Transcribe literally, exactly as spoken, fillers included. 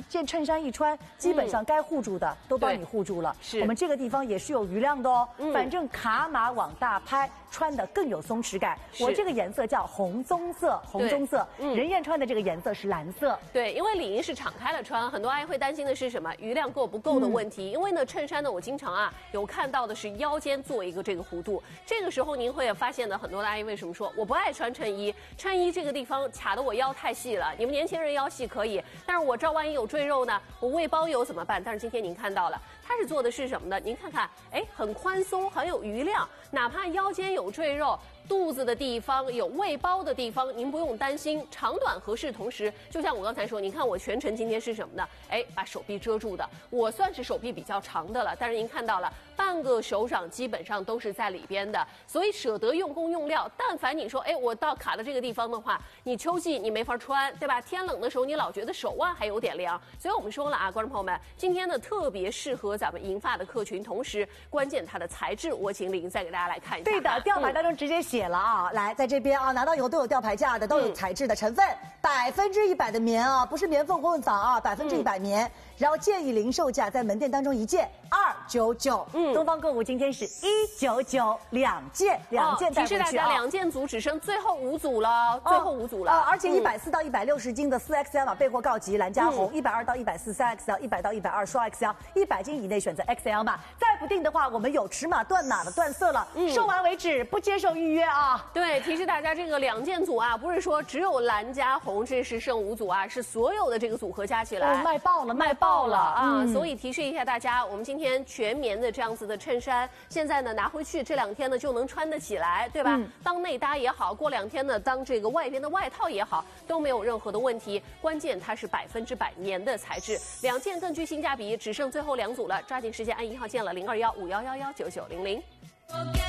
一件衬衫一穿，基本上该护住的都帮你护住了。 是， 我们这个地方也是有余量的哦。嗯、反正卡码往大拍，穿的更有松弛感。我这个颜色叫红棕色，红棕色。嗯，任燕穿的这个颜色是蓝色。 对，因为李莹是敞开了穿，很多阿姨会担心的是什么？余量够不够的问题。嗯、因为呢，衬衫呢，我经常啊有看到的是腰间做一个这个弧度，这个时候您会发现呢，很多的阿姨为什么说我不爱穿衬衣？衬衣这个地方卡得我腰太细了。你们年轻人腰细可以，但是我这万一有赘肉呢？我胃包有怎么办？但是今天您看到了，它是做的是什么呢？您看看，哎，很宽松，很有余量，哪怕腰间有赘肉。肚子的地方有胃包的地方，您不用担心，长短合适。同时，就像我刚才说，你看我全程今天是什么呢？哎，把手臂遮住的，我算是手臂比较长的了。但是您看到了，半个手掌基本上都是在里边的，所以舍得用工用料。但凡你说，哎，我到卡的这个地方的话，你秋季你没法穿，对吧？天冷的时候你老觉得手腕还有点凉，所以我们说了啊，观众朋友们，今天呢特别适合咱们银发的客群，同时关键它的材质，我请李莹再给大家来看一下。 对的，吊牌当中直接写。写了啊，来，在这边啊，拿到以后都有吊牌价的，都有材质的成分，百分之一百的棉啊，不是棉缝混纺啊，百分之一百棉。嗯、然后建议零售价在门店当中一件二九九，嗯，东方购物今天是一九九两件，两件带回去啊。提示大家， 两件组只剩最后五组了，最后五组了。 啊，而且一百四到一百六十斤的四 X L 码备货告急，蓝加红，一百二到一百四三 X L， 一百到一百二双 X L， 一百斤以内选择 X L 码。再不定的话，我们有尺码断码的断色了，嗯，售完为止，不接受预约啊。 对，提示大家，这个两件组啊，不是说只有蓝加红，这是剩五组啊，是所有的这个组合加起来， 哦、卖爆了， 卖爆了啊！嗯、所以提示一下大家，我们今天全棉的这样子的衬衫，现在呢拿回去这两天呢就能穿得起来，对吧？嗯、当内搭也好，过两天呢当这个外边的外套也好，都没有任何的问题。关键它是百分之百棉的材质，两件更具性价比，只剩最后两组了，抓紧时间按一号键了，零二幺五幺幺幺九九零零。